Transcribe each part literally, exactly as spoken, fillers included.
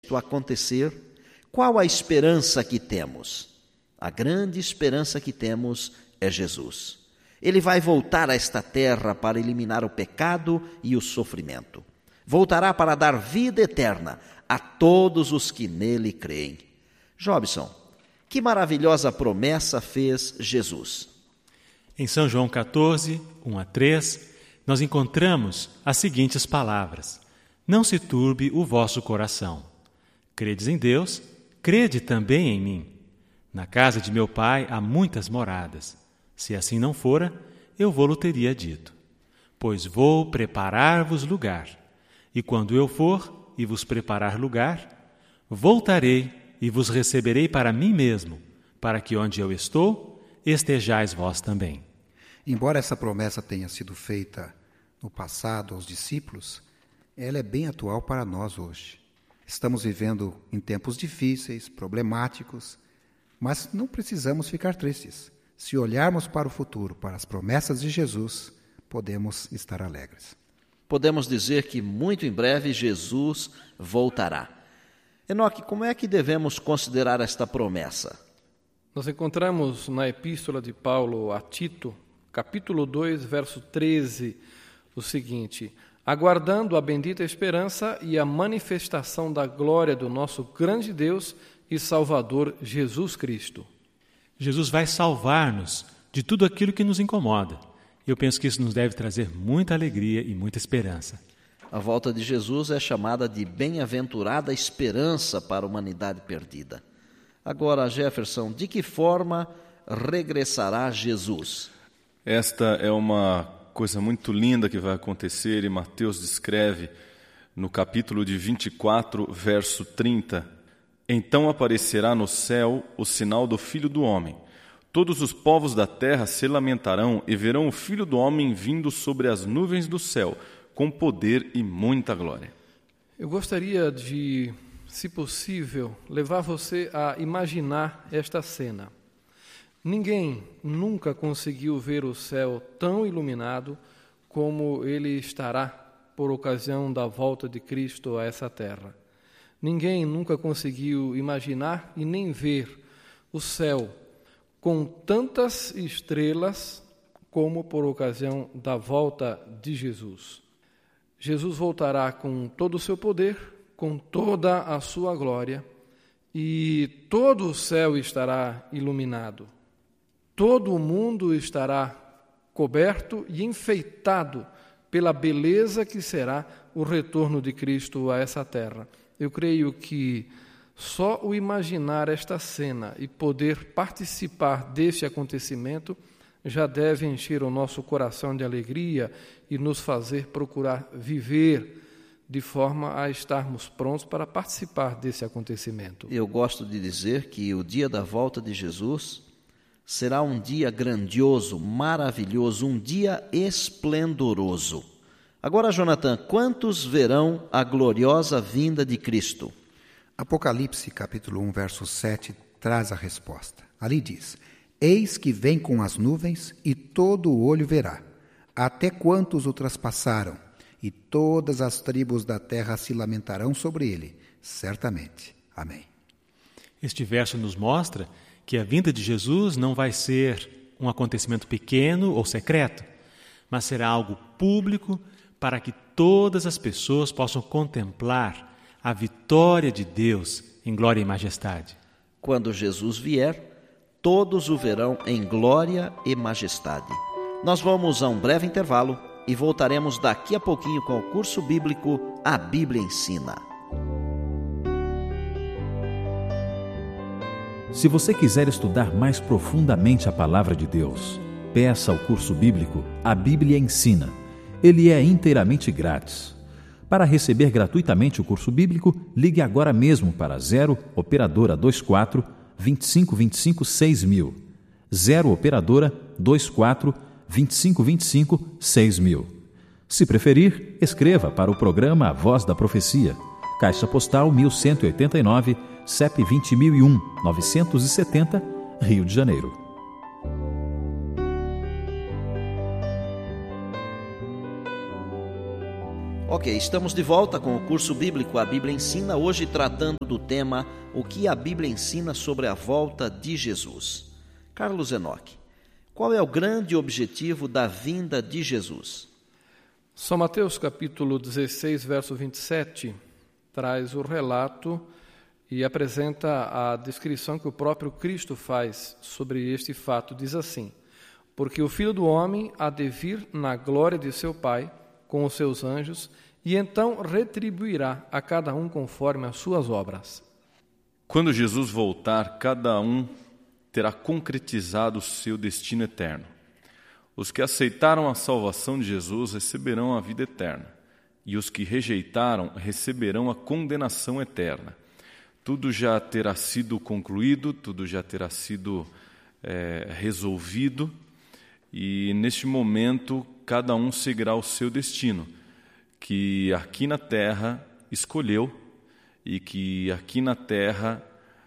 acontecer, qual a esperança que temos? A grande esperança que temos é Jesus. Ele vai voltar a esta terra para eliminar o pecado e o sofrimento. Voltará para dar vida eterna a todos os que nele creem. Jobson, que maravilhosa promessa fez Jesus? Em São João catorze, um a três, nós encontramos as seguintes palavras: Não se turbe o vosso coração. Credes em Deus, crede também em mim. Na casa de meu pai há muitas moradas. Se assim não fora, eu vou-lo teria dito. Pois vou preparar-vos lugar. E quando eu for e vos preparar lugar, voltarei e vos receberei para mim mesmo, para que onde eu estou, estejais vós também. Embora essa promessa tenha sido feita no passado aos discípulos, ela é bem atual para nós hoje. Estamos vivendo em tempos difíceis, problemáticos, mas não precisamos ficar tristes. Se olharmos para o futuro, para as promessas de Jesus, podemos estar alegres. Podemos dizer que muito em breve Jesus voltará. Enoque, como é que devemos considerar esta promessa? Nós encontramos na Epístola de Paulo a Tito, capítulo dois, verso treze, o seguinte: aguardando a bendita esperança e a manifestação da glória do nosso grande Deus e Salvador Jesus Cristo. Jesus vai salvar-nos de tudo aquilo que nos incomoda. Eu penso que isso nos deve trazer muita alegria e muita esperança. A volta de Jesus é chamada de bem-aventurada esperança para a humanidade perdida. Agora, Jefferson, de que forma regressará Jesus? Esta é uma coisa muito linda que vai acontecer, e Mateus descreve no capítulo de vinte e quatro, verso trinta. Então aparecerá no céu o sinal do Filho do Homem. Todos os povos da terra se lamentarão e verão o Filho do Homem vindo sobre as nuvens do céu, com poder e muita glória. Eu gostaria de, se possível, levar você a imaginar esta cena. Ninguém nunca conseguiu ver o céu tão iluminado como ele estará por ocasião da volta de Cristo a essa terra. Ninguém nunca conseguiu imaginar e nem ver o céu com tantas estrelas como por ocasião da volta de Jesus. Jesus voltará com todo o seu poder, com toda a sua glória, e todo o céu estará iluminado. Todo o mundo estará coberto e enfeitado pela beleza que será o retorno de Cristo a essa terra. Eu creio que só o imaginar esta cena e poder participar deste acontecimento já deve encher o nosso coração de alegria e nos fazer procurar viver de forma a estarmos prontos para participar desse acontecimento. Eu gosto de dizer que o dia da volta de Jesus será um dia grandioso, maravilhoso, um dia esplendoroso. Agora, Jonathan, quantos verão a gloriosa vinda de Cristo? Apocalipse, capítulo um, verso sete, traz a resposta. Ali diz: eis que vem com as nuvens, e todo o olho verá, até quantos o traspassaram, e todas as tribos da terra se lamentarão sobre ele, certamente. Amém. Este verso nos mostra que a vinda de Jesus não vai ser um acontecimento pequeno ou secreto, mas será algo público para que todas as pessoas possam contemplar a vitória de Deus em glória e majestade. Quando Jesus vier, todos o verão em glória e majestade. Nós vamos a um breve intervalo e voltaremos daqui a pouquinho com o curso bíblico A Bíblia Ensina. Se você quiser estudar mais profundamente a Palavra de Deus, peça ao curso bíblico A Bíblia Ensina. Ele é inteiramente grátis. Para receber gratuitamente o curso bíblico, ligue agora mesmo para zero operadora vinte e quatro, vinte e cinco, vinte e cinco, seis mil. zero operadora vinte e quatro, vinte e cinco, vinte e cinco, seis mil. Se preferir, escreva para o programa A Voz da Profecia. Caixa Postal mil cento e oitenta e nove, C E P vinte mil e um, novecentos e setenta, Rio de Janeiro. Ok, estamos de volta com o curso bíblico A Bíblia Ensina, hoje tratando do tema O que a Bíblia ensina sobre a volta de Jesus. Carlos Enoque, qual é o grande objetivo da vinda de Jesus? São Mateus capítulo dezesseis, verso vinte e sete, traz o relato e apresenta a descrição que o próprio Cristo faz sobre este fato. Diz assim: porque o Filho do Homem há de vir na glória de seu Pai com os seus anjos, e então retribuirá a cada um conforme as suas obras. Quando Jesus voltar, cada um terá concretizado o seu destino eterno. Os que aceitaram a salvação de Jesus receberão a vida eterna, e os que rejeitaram receberão a condenação eterna. Tudo já terá sido concluído, tudo já terá sido é, resolvido, e neste momento cada um seguirá o seu destino, que aqui na terra escolheu e que aqui na terra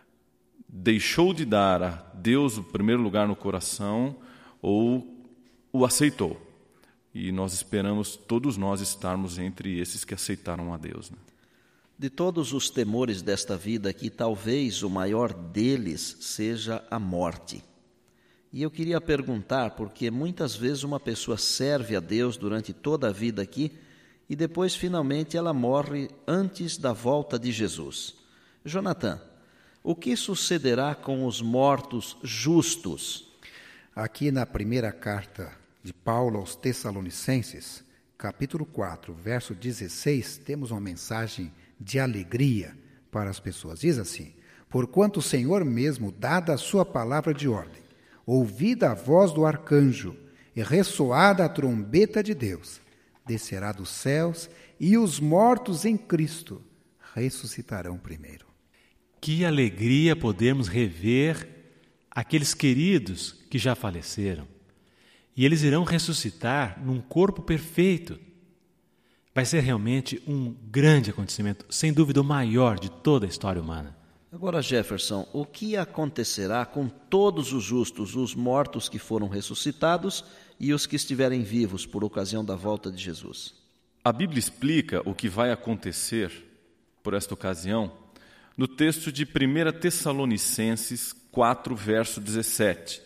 deixou de dar a Deus o primeiro lugar no coração ou o aceitou. E nós esperamos, todos nós, estarmos entre esses que aceitaram a Deus, né? De todos os temores desta vida aqui, talvez o maior deles seja a morte. E eu queria perguntar, porque muitas vezes uma pessoa serve a Deus durante toda a vida aqui e depois finalmente ela morre antes da volta de Jesus. Jonathan, o que sucederá com os mortos justos? Aqui na primeira carta de Paulo aos Tessalonicenses, capítulo quatro, verso dezesseis, temos uma mensagem de alegria para as pessoas. Diz assim: porquanto o Senhor mesmo, dada a sua palavra de ordem, ouvida a voz do arcanjo e ressoada a trombeta de Deus, descerá dos céus, e os mortos em Cristo ressuscitarão primeiro. Que alegria podermos rever aqueles queridos que já faleceram. E eles irão ressuscitar num corpo perfeito. Vai ser realmente um grande acontecimento, sem dúvida o maior de toda a história humana. Agora, Jefferson, o que acontecerá com todos os justos, os mortos que foram ressuscitados e os que estiverem vivos por ocasião da volta de Jesus? A Bíblia explica o que vai acontecer por esta ocasião no texto de primeira Tessalonicenses quatro, verso dezessete.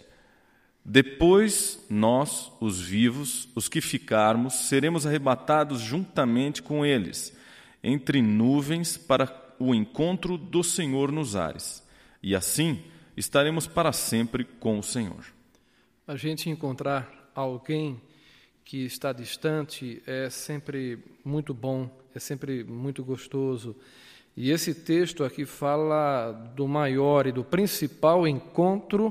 Depois nós, os vivos, os que ficarmos, seremos arrebatados juntamente com eles, entre nuvens para o encontro do Senhor nos ares, e assim estaremos para sempre com o Senhor. A gente encontrar alguém que está distante é sempre muito bom, é sempre muito gostoso. E esse texto aqui fala do maior e do principal encontro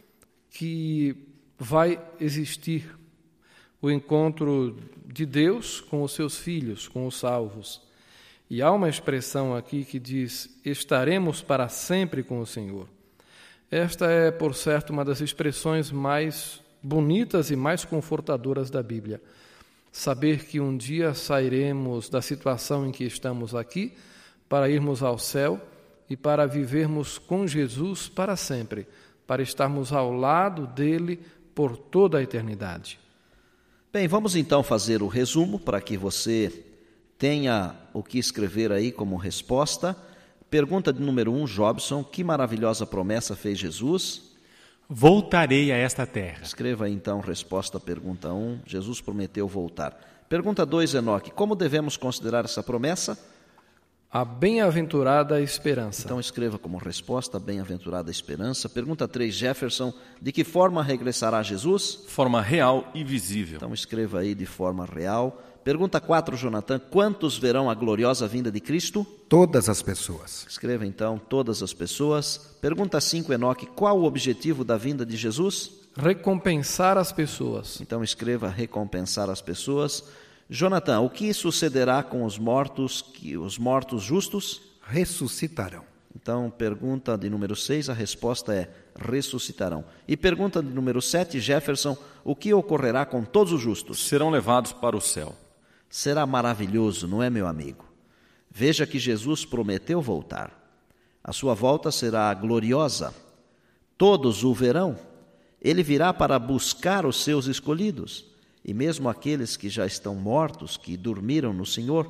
que vai existir, o encontro de Deus com os seus filhos, com os salvos. E há uma expressão aqui que diz: estaremos para sempre com o Senhor. Esta é, por certo, uma das expressões mais bonitas e mais confortadoras da Bíblia. Saber que um dia sairemos da situação em que estamos aqui para irmos ao céu e para vivermos com Jesus para sempre, para estarmos ao lado dele por toda a eternidade. Bem, vamos então fazer o resumo para que você tenha o que escrever aí como resposta. Pergunta de número um, Jobson: que maravilhosa promessa fez Jesus? Voltarei a esta terra. Escreva aí, então, resposta à pergunta um, Jesus prometeu voltar. Pergunta dois, Enoque: como devemos considerar essa promessa? A bem-aventurada esperança. Então escreva como resposta a bem-aventurada esperança. Pergunta três, Jefferson: de que forma regressará Jesus? Forma real e visível. Então escreva aí de forma real. Pergunta quatro, Jonathan: quantos verão a gloriosa vinda de Cristo? Todas as pessoas. Escreva então: todas as pessoas. Pergunta cinco, Enoque: qual o objetivo da vinda de Jesus? Recompensar as pessoas. Então escreva: recompensar as pessoas. Jonathan, o que sucederá com os mortos, que os mortos justos? Ressuscitarão. Então, pergunta de número seis, a resposta é: ressuscitarão. E pergunta de número sete, Jefferson: o que ocorrerá com todos os justos? Serão levados para o céu. Será maravilhoso, não é, meu amigo? Veja que Jesus prometeu voltar. A sua volta será gloriosa. Todos o verão. Ele virá para buscar os seus escolhidos. E mesmo aqueles que já estão mortos, que dormiram no Senhor,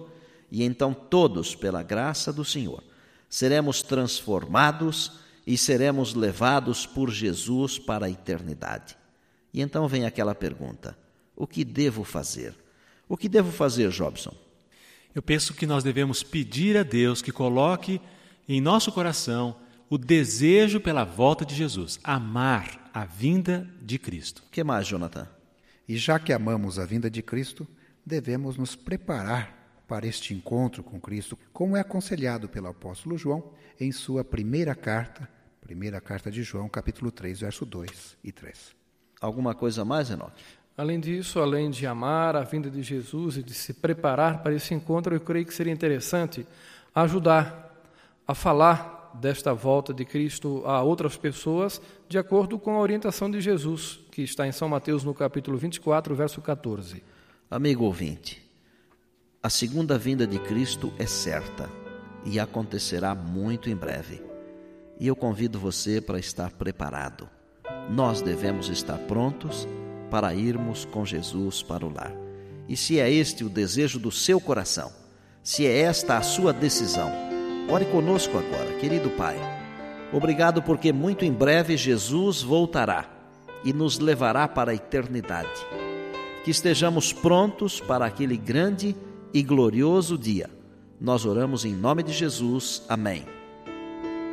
e então todos, pela graça do Senhor, seremos transformados e seremos levados por Jesus para a eternidade. E então vem aquela pergunta: o que devo fazer? O que devo fazer, Jobson? Eu penso que nós devemos pedir a Deus que coloque em nosso coração o desejo pela volta de Jesus, amar a vinda de Cristo. O que mais, Jonathan? E já que amamos a vinda de Cristo, devemos nos preparar para este encontro com Cristo, como é aconselhado pelo apóstolo João em sua primeira carta, primeira carta de João, capítulo três, verso dois e três. Alguma coisa mais, Enoque? Além disso, além de amar a vinda de Jesus e de se preparar para esse encontro, eu creio que seria interessante ajudar a falar desta volta de Cristo a outras pessoas, de acordo com a orientação de Jesus, que está em São Mateus, no capítulo vinte e quatro, verso catorze. Amigo ouvinte, a segunda vinda de Cristo é certa e acontecerá muito em breve. E eu convido você para estar preparado. Nós devemos estar prontos para irmos com Jesus para o lar. E se é este o desejo do seu coração, se é esta a sua decisão, ore conosco agora, querido Pai. Obrigado porque muito em breve Jesus voltará e nos levará para a eternidade. Que estejamos prontos para aquele grande e glorioso dia. Nós oramos em nome de Jesus. Amém.